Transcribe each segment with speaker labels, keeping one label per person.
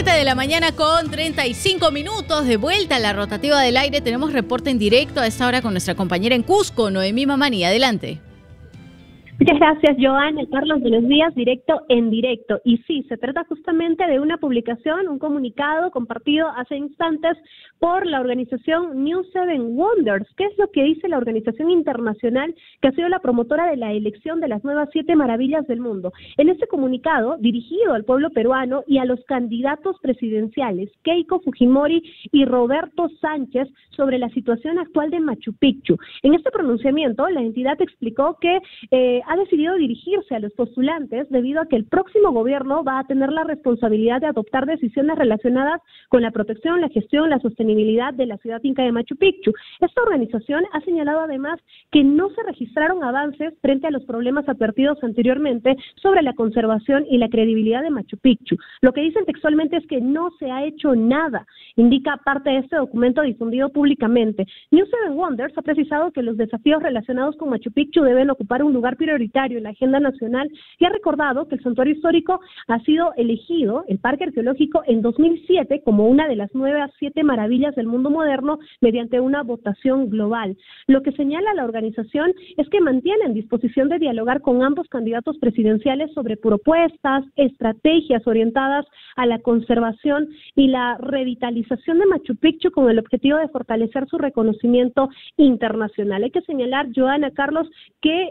Speaker 1: 7 de la mañana con 35 minutos, de vuelta a la rotativa del aire. Tenemos reporte en directo a esta hora con nuestra compañera en Cusco, Noemí Mamani. Adelante.
Speaker 2: Muchas gracias, Joana. Carlos, buenos días, directo en directo. Y sí, se trata justamente de una publicación, un comunicado compartido hace instantes por la organización New Seven Wonders. ¿Qué es lo que dice la organización internacional que ha sido la promotora de la elección de las nuevas 7 maravillas del mundo? En este comunicado, dirigido al pueblo peruano y a los candidatos presidenciales, Keiko Fujimori y Roberto Sánchez, sobre la situación actual de Machu Picchu. En este pronunciamiento, la entidad explicó que ha decidido dirigirse a los postulantes debido a que el próximo gobierno va a tener la responsabilidad de adoptar decisiones relacionadas con la protección, la gestión, la sostenibilidad de la ciudad inca de Machu Picchu. Esta organización ha señalado además que no se registraron avances frente a los problemas advertidos anteriormente sobre la conservación y la credibilidad de Machu Picchu. Lo que dicen textualmente es que no se ha hecho nada, indica parte de este documento difundido públicamente. New Seven Wonders ha precisado que los desafíos relacionados con Machu Picchu deben ocupar un lugar prioritario en la agenda nacional y ha recordado que el santuario histórico ha sido elegido, el parque arqueológico, en 2007 como una de las nuevas 7 maravillas del mundo moderno mediante una votación global. Lo que señala la organización es que mantienen disposición de dialogar con ambos candidatos presidenciales sobre propuestas, estrategias orientadas a la conservación y la revitalización de Machu Picchu con el objetivo de fortalecer su reconocimiento internacional. Hay que señalar, Joana, Carlos, que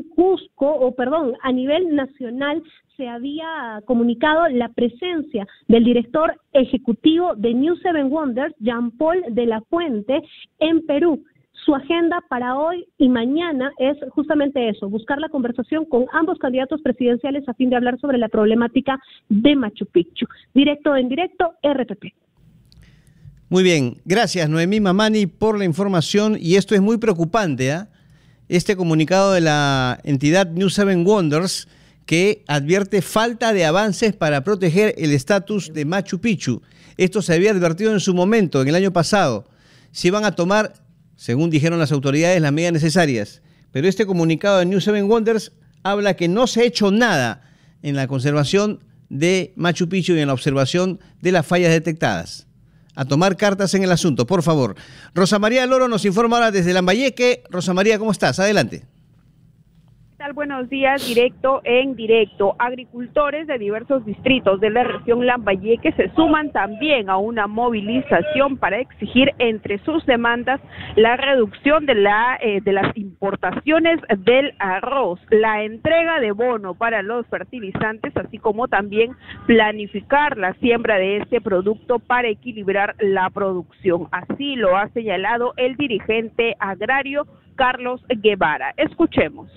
Speaker 2: a nivel nacional se había comunicado la presencia del director ejecutivo de New Seven Wonders, Jean-Paul de la Fuente, en Perú. Su agenda para hoy y mañana es justamente eso, buscar la conversación con ambos candidatos presidenciales a fin de hablar sobre la problemática de Machu Picchu. Directo en directo, RPP.
Speaker 3: Muy bien, gracias Noemí Mamani por la información, y esto es muy preocupante, ¿eh? Este comunicado de la entidad New Seven Wonders, que advierte falta de avances para proteger el estatus de Machu Picchu. Esto se había advertido en su momento, en el año pasado. Se iban a tomar, según dijeron las autoridades, las medidas necesarias. Pero este comunicado de New Seven Wonders habla que no se ha hecho nada en la conservación de Machu Picchu y en la observación de las fallas detectadas. A tomar cartas en el asunto, por favor. Rosa María Loro nos informa ahora desde Lambayeque. Rosa María, ¿cómo estás? Adelante.
Speaker 4: ¿Qué tal? Buenos días, directo en directo. Agricultores de diversos distritos de la región Lambayeque se suman también a una movilización para exigir entre sus demandas la reducción de las importaciones del arroz, la entrega de bono para los fertilizantes, así como también planificar la siembra de este producto para equilibrar la producción. Así lo ha señalado el dirigente agrario Carlos Guevara. Escuchemos.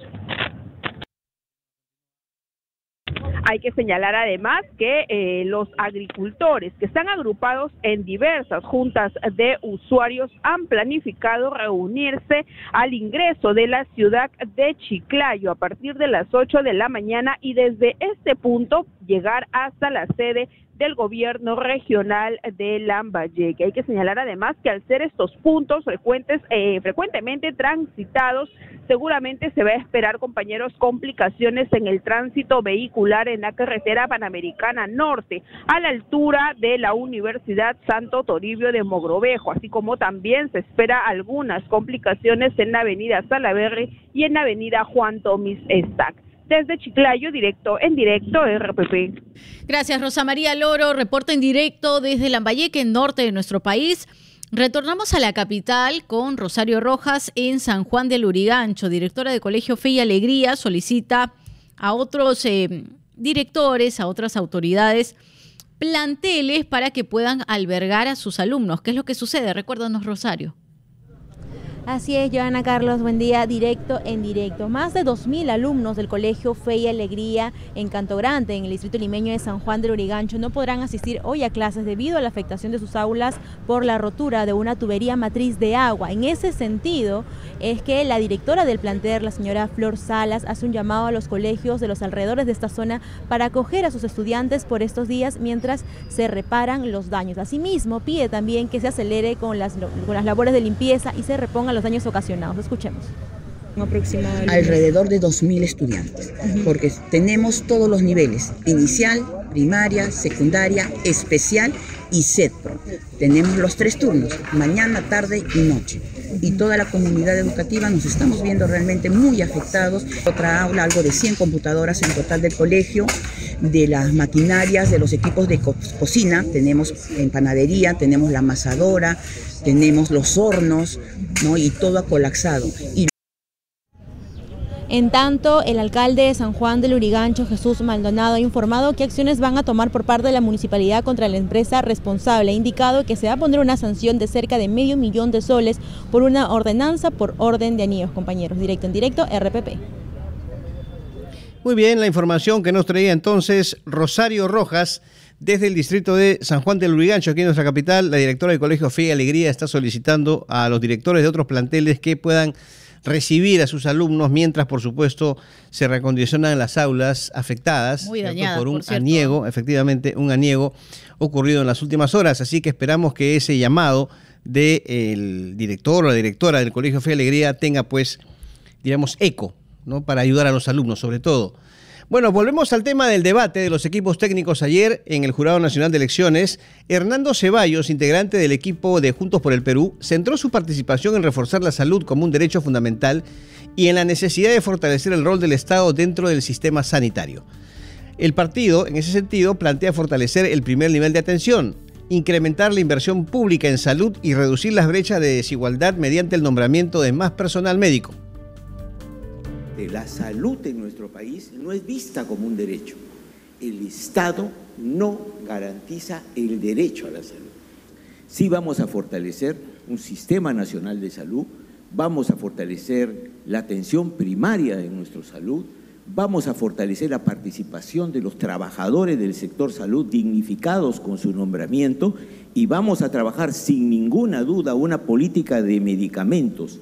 Speaker 4: Hay que señalar además que los agricultores que están agrupados en diversas juntas de usuarios han planificado reunirse al ingreso de la ciudad de Chiclayo a partir de las 8 de la mañana y desde este punto llegar hasta la sede del gobierno regional de Lambayeque. Hay que señalar además que al ser estos puntos frecuentemente transitados, seguramente se va a esperar, compañeros, complicaciones en el tránsito vehicular en la carretera Panamericana Norte, a la altura de la Universidad Santo Toribio de Mogrovejo, así como también se espera algunas complicaciones en la avenida Salaberry y en la avenida Juan Tomis Estac. Desde Chiclayo, directo en directo, RPP.
Speaker 1: Gracias, Rosa María Loro. Reporte en directo desde Lambayeque, en norte de nuestro país. Retornamos a la capital con Rosario Rojas en San Juan del Lurigancho. Directora de Colegio Fe y Alegría solicita a otros directores, a otras autoridades, planteles para que puedan albergar a sus alumnos. ¿Qué es lo que sucede? Recuérdanos, Rosario.
Speaker 5: Así es, Joana, Carlos, buen día, directo en directo. Más de 2.000 alumnos del Colegio Fe y Alegría en Canto Grande, en el distrito limeño de San Juan del Lurigancho, no podrán asistir hoy a clases debido a la afectación de sus aulas por la rotura de una tubería matriz de agua. En ese sentido, es que la directora del plantel, la señora Flor Salas, hace un llamado a los colegios de los alrededores de esta zona para acoger a sus estudiantes por estos días mientras se reparan los daños. Asimismo, pide también que se acelere con las labores de limpieza y se repongan los daños ocasionados. Escuchemos.
Speaker 6: Alrededor de 2.000 estudiantes, porque tenemos todos los niveles, inicial, primaria, secundaria, especial y CEDPRO. Tenemos los 3 turnos, mañana, tarde y noche. Y toda la comunidad educativa nos estamos viendo realmente muy afectados. Otra aula, algo de 100 computadoras en total del colegio, de las maquinarias, de los equipos de cocina. Tenemos en panadería, tenemos la amasadora, tenemos los hornos, ¿no? Y todo ha colapsado.
Speaker 5: En tanto, el alcalde de San Juan del Lurigancho, Jesús Maldonado, ha informado qué acciones van a tomar por parte de la municipalidad contra la empresa responsable. Ha indicado que se va a poner una sanción de cerca de $500,000 de soles por una ordenanza por orden de anillos, compañeros. Directo en directo, RPP.
Speaker 3: Muy bien, la información que nos traía entonces Rosario Rojas desde el distrito de San Juan del Lurigancho, aquí en nuestra capital. La directora del Colegio Fe y Alegría está solicitando a los directores de otros planteles que puedan recibir a sus alumnos mientras, por supuesto, se reacondicionan las aulas afectadas.
Speaker 1: Muy dañadas,
Speaker 3: por un
Speaker 1: por
Speaker 3: aniego, efectivamente, un aniego ocurrido en las últimas horas. Así que esperamos que ese llamado del director o la directora del Colegio Fe y Alegría tenga, pues, digamos, eco, ¿no? Para ayudar a los alumnos, sobre todo. Bueno, volvemos al tema del debate de los equipos técnicos ayer en el Jurado Nacional de Elecciones. Hernando Ceballos, integrante del equipo de Juntos por el Perú, centró su participación en reforzar la salud como un derecho fundamental y en la necesidad de fortalecer el rol del Estado dentro del sistema sanitario. El partido, en ese sentido, plantea fortalecer el primer nivel de atención, incrementar la inversión pública en salud y reducir las brechas de desigualdad mediante el nombramiento de más personal médico.
Speaker 7: La salud en nuestro país no es vista como un derecho. El Estado no garantiza el derecho a la salud. Sí vamos a fortalecer un sistema nacional de salud, vamos a fortalecer la atención primaria de nuestra salud, vamos a fortalecer la participación de los trabajadores del sector salud dignificados con su nombramiento y vamos a trabajar sin ninguna duda una política de medicamentos.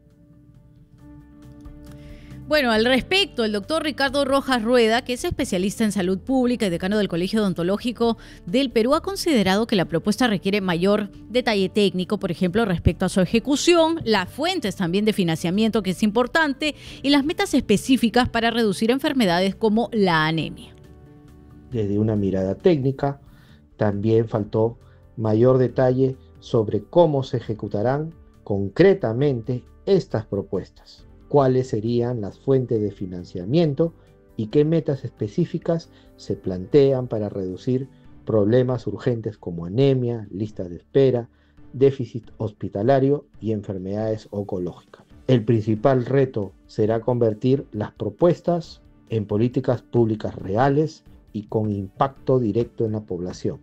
Speaker 1: Bueno, al respecto, el doctor Ricardo Rojas Rueda, que es especialista en salud pública y decano del Colegio Odontológico del Perú, ha considerado que la propuesta requiere mayor detalle técnico, por ejemplo, respecto a su ejecución, las fuentes también de financiamiento, que es importante, y las metas específicas para reducir enfermedades como la anemia.
Speaker 8: Desde una mirada técnica, también faltó mayor detalle sobre cómo se ejecutarán concretamente estas propuestas. Cuáles serían las fuentes de financiamiento y qué metas específicas se plantean para reducir problemas urgentes como anemia, listas de espera, déficit hospitalario y enfermedades oncológicas. El principal reto será convertir las propuestas en políticas públicas reales y con impacto directo en la población.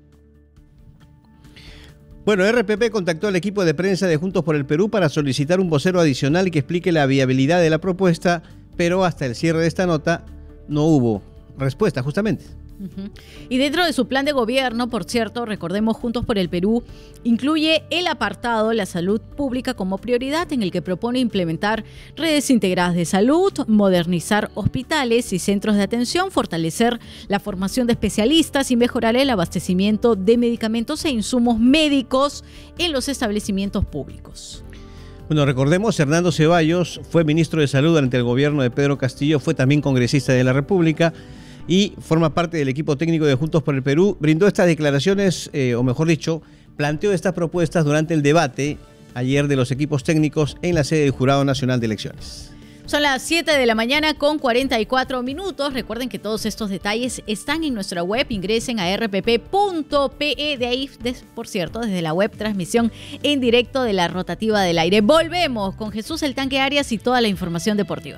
Speaker 3: Bueno, RPP contactó al equipo de prensa de Juntos por el Perú para solicitar un vocero adicional que explique la viabilidad de la propuesta, pero hasta el cierre de esta nota no hubo respuesta, justamente.
Speaker 1: Y dentro de su plan de gobierno, por cierto, recordemos, Juntos por el Perú incluye el apartado La salud pública como prioridad, en el que propone implementar redes integradas de salud, modernizar hospitales y centros de atención, fortalecer la formación de especialistas y mejorar el abastecimiento de medicamentos e insumos médicos en los establecimientos públicos.
Speaker 3: Bueno, recordemos, Hernando Ceballos fue ministro de Salud durante el gobierno de Pedro Castillo, fue también congresista de la República y forma parte del equipo técnico de Juntos por el Perú. Brindó estas declaraciones, o mejor dicho, planteó estas propuestas durante el debate ayer de los equipos técnicos en la sede del Jurado Nacional de Elecciones.
Speaker 1: Son las 7 de la mañana con 44 minutos. Recuerden que todos estos detalles están en nuestra web. Ingresen a rpp.pe. De ahí, por cierto, desde la web, transmisión en directo de la rotativa del aire. Volvemos con Jesús el Tanque Arias y toda la información deportiva.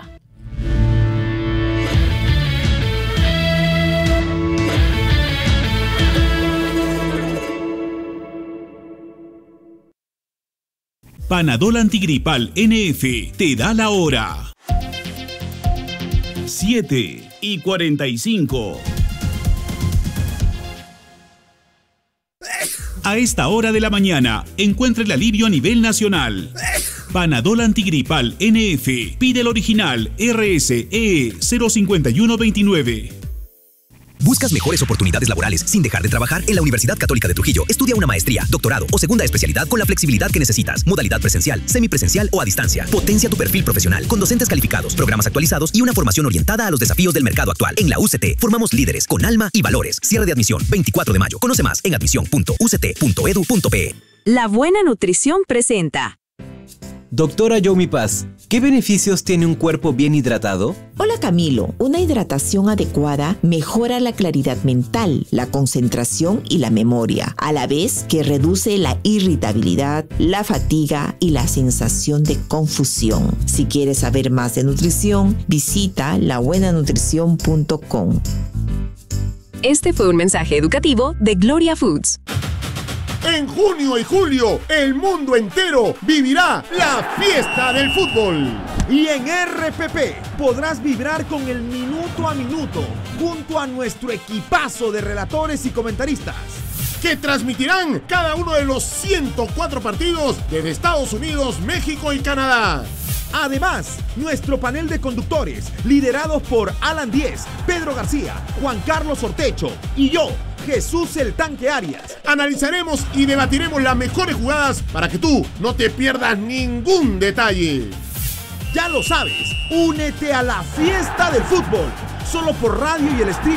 Speaker 9: Panadol Antigripal NF te da la hora. 7:45. A esta hora de la mañana, encuentra el alivio a nivel nacional. Panadol Antigripal NF. Pide el original RSE 05129.
Speaker 10: ¿Buscas mejores oportunidades laborales sin dejar de trabajar? En la Universidad Católica de Trujillo, estudia una maestría, doctorado o segunda especialidad con la flexibilidad que necesitas. Modalidad presencial, semipresencial o a distancia. Potencia tu perfil profesional con docentes calificados, programas actualizados y una formación orientada a los desafíos del mercado actual. En la UCT, formamos líderes con alma y valores. Cierre de admisión, 24 de mayo. Conoce más en admisión.uct.edu.pe.
Speaker 11: La Buena Nutrición presenta.
Speaker 12: Doctora Yomi Paz, ¿qué beneficios tiene un cuerpo bien hidratado?
Speaker 13: Hola Camilo, una hidratación adecuada mejora la claridad mental, la concentración y la memoria, a la vez que reduce la irritabilidad, la fatiga y la sensación de confusión. Si quieres saber más de nutrición, visita labuenanutrición.com.
Speaker 11: Este fue un mensaje educativo de Gloria Foods.
Speaker 14: En junio y julio, el mundo entero vivirá la fiesta del fútbol. Y en RPP podrás vibrar con el minuto a minuto junto a nuestro equipazo de relatores y comentaristas que transmitirán cada uno de los 104 partidos desde Estados Unidos, México y Canadá. Además, nuestro panel de conductores, liderados por Alan Díez, Pedro García, Juan Carlos Ortecho y yo, Jesús el Tanque Arias, analizaremos y debatiremos las mejores jugadas para que tú no te pierdas ningún detalle. Ya lo sabes, únete a la fiesta del fútbol, solo por radio y el stream